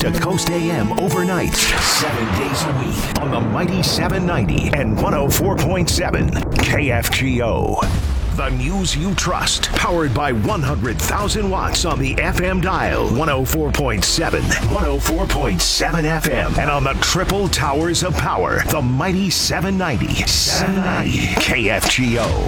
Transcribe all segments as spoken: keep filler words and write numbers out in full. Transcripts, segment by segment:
to Coast A M overnight, seven days a week on the Mighty seven ninety and one oh four point seven K F G O. The news you trust, powered by one hundred thousand watts on the F M dial, one oh four point seven, one oh four point seven F M, and on the triple towers of power, the Mighty seven ninety, seven ninety K F G O.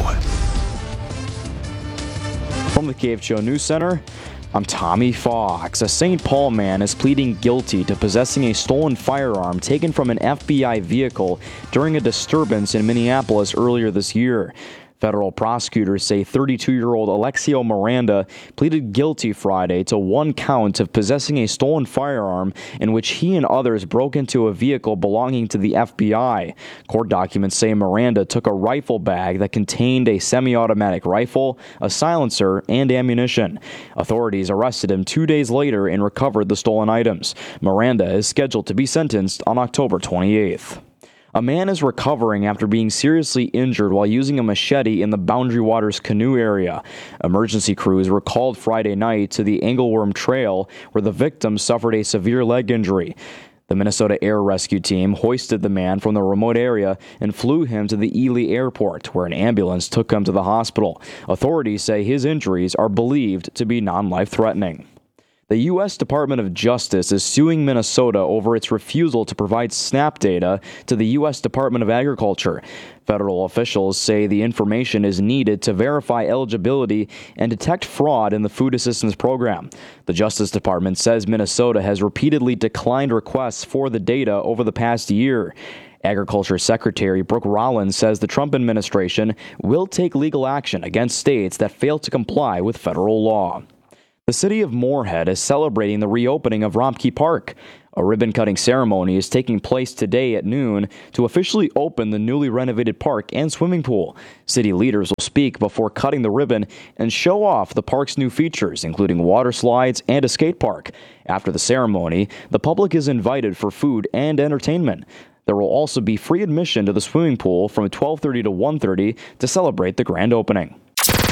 From the K F G O News Center, I'm Tommy Fox. A Saint Paul man is pleading guilty to possessing a stolen firearm taken from an F B I vehicle during a disturbance in Minneapolis earlier this year. Federal prosecutors say thirty-two-year-old Alexio Miranda pleaded guilty Friday to one count of possessing a stolen firearm in which he and others broke into a vehicle belonging to the F B I. Court documents say Miranda took a rifle bag that contained a semi-automatic rifle, a silencer, and ammunition. Authorities arrested him two days later and recovered the stolen items. Miranda is scheduled to be sentenced on October twenty-eighth. A man is recovering after being seriously injured while using a machete in the Boundary Waters canoe area. Emergency crews were called Friday night to the Angleworm Trail, where the victim suffered a severe leg injury. The Minnesota Air Rescue Team hoisted the man from the remote area and flew him to the Ely Airport, where an ambulance took him to the hospital. Authorities say his injuries are believed to be non-life-threatening. The U S Department of Justice is suing Minnesota over its refusal to provide SNAP data to the U S Department of Agriculture. Federal officials say the information is needed to verify eligibility and detect fraud in the food assistance program. The Justice Department says Minnesota has repeatedly declined requests for the data over the past year. Agriculture Secretary Brooke Rollins says the Trump administration will take legal action against states that fail to comply with federal law. The city of Moorhead is celebrating the reopening of Rompke Park. A ribbon-cutting ceremony is taking place today at noon to officially open the newly renovated park and swimming pool. City leaders will speak before cutting the ribbon and show off the park's new features, including water slides and a skate park. After the ceremony, the public is invited for food and entertainment. There will also be free admission to the swimming pool from twelve thirty to one thirty to celebrate the grand opening.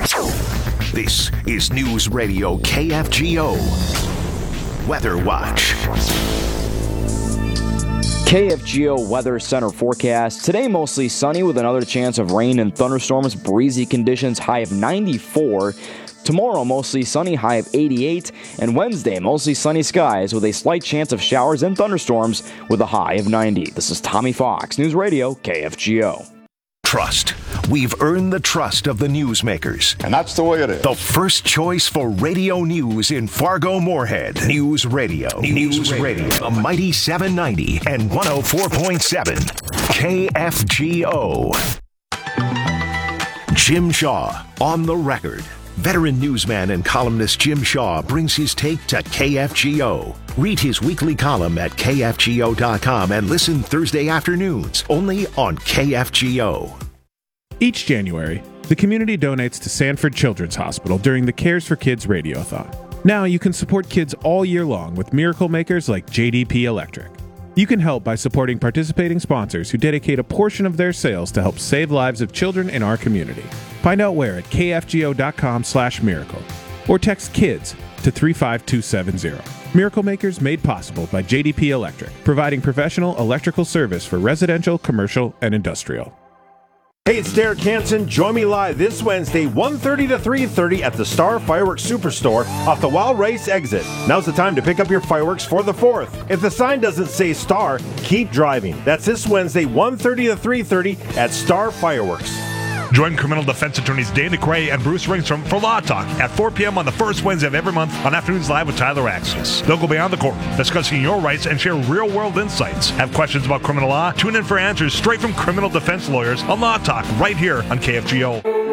This is News Radio K F G O Weather Watch. K F G O Weather Center forecast. Today mostly sunny with another chance of rain and thunderstorms. Breezy conditions, high of ninety-four. Tomorrow mostly sunny, high of eighty-eight. And Wednesday mostly sunny skies with a slight chance of showers and thunderstorms with a high of ninety. This is Tommy Fox, News Radio K F G O. Trust. We've earned the trust of the newsmakers. And that's the way it is. The first choice for radio news in Fargo-Moorhead. News Radio. News, news Radio. radio. The Mighty seven ninety and one oh four point seven K F G O. Jim Shaw on the record. Veteran newsman and columnist Jim Shaw brings his take to K F G O. Read his weekly column at K F G O dot com and listen Thursday afternoons only on K F G O. Each January, the community donates to Sanford Children's Hospital during the Cares for Kids Radiothon. Now you can support kids all year long with miracle makers like J D P Electric. You can help by supporting participating sponsors who dedicate a portion of their sales to help save lives of children in our community. Find out where at K F G O dot com slash miracle or text KIDS to three five two seven zero. Miracle Makers made possible by J D P Electric, providing professional electrical service for residential, commercial, and industrial. Hey, it's Derek Hansen. Join me live this Wednesday, one thirty to three thirty at the Star Fireworks Superstore off the Wild Race exit. Now's the time to pick up your fireworks for the fourth. If the sign doesn't say Star, keep driving. That's this Wednesday, one thirty to three thirty at Star Fireworks. Join criminal defense attorneys Dana Cray and Bruce Ringstrom for Law Talk at four p.m. on the first Wednesday of every month on Afternoons Live with Tyler Axis. They'll go beyond the court, discussing your rights and share real-world insights. Have questions about criminal law? Tune in for answers straight from criminal defense lawyers on Law Talk right here on K F G O.